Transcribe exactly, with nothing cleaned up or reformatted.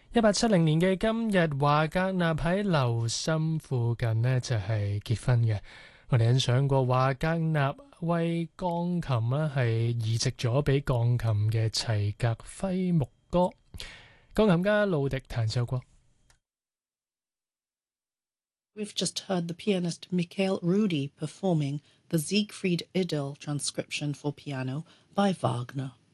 一八七零年嘅今日，華格納喺留心附近呢就係結婚嘅。我哋欣賞過華格納為鋼琴啦係移植咗俾鋼琴嘅齊格輝牧歌，鋼琴家路迪彈奏過。 We've just heard the pianist Mikhail Rudy performing the Siegfried Idyll transcription for piano by Wagner.